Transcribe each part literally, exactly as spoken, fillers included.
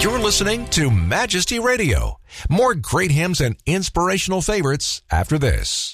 You're listening to Majesty Radio. More great hymns and inspirational favorites after this.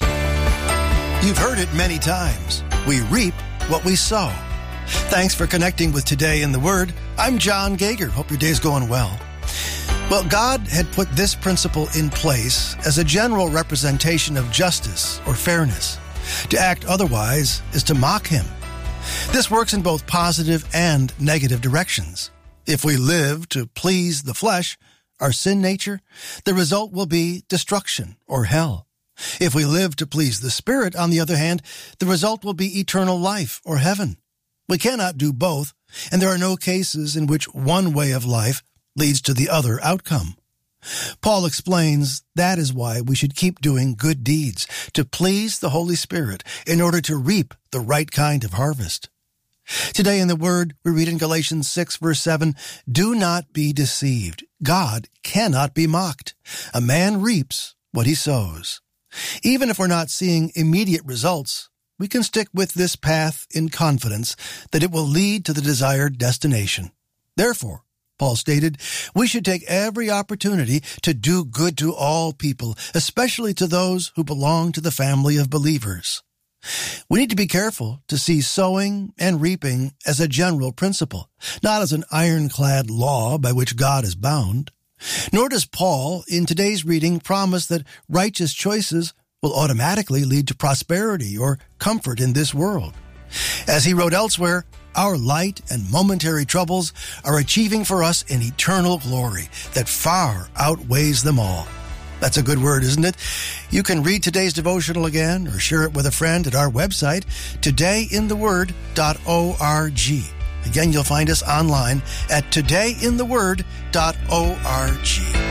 You've heard it many times. We reap what we sow. Thanks for connecting with Today in the Word. I'm John Gager. Hope your day's going well. Well, God had put this principle in place as a general representation of justice or fairness. To act otherwise is to mock him. This works in both positive and negative directions. If we live to please the flesh, our sin nature, the result will be destruction or hell. If we live to please the Spirit, on the other hand, the result will be eternal life or heaven. We cannot do both, and there are no cases in which one way of life leads to the other outcome. Paul explains that is why we should keep doing good deeds, to please the Holy Spirit in order to reap the right kind of harvest. Today in the Word, we read in Galatians six, verse seven, "Do not be deceived. God cannot be mocked. A man reaps what he sows." Even if we're not seeing immediate results, we can stick with this path in confidence that it will lead to the desired destination. Therefore, Paul stated, we should take every opportunity to do good to all people, especially to those who belong to the family of believers. We need to be careful to see sowing and reaping as a general principle, not as an ironclad law by which God is bound. Nor does Paul, in today's reading, promise that righteous choices will automatically lead to prosperity or comfort in this world. As he wrote elsewhere, our light and momentary troubles are achieving for us an eternal glory that far outweighs them all. That's a good word, isn't it? You can read today's devotional again or share it with a friend at our website, today in the word dot org. Again, you'll find us online at today in the word dot org.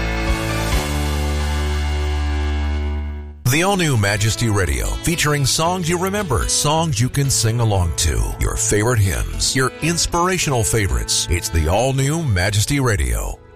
The all-new Majesty Radio, featuring songs you remember, songs you can sing along to, your favorite hymns, your inspirational favorites. It's the all-new Majesty Radio.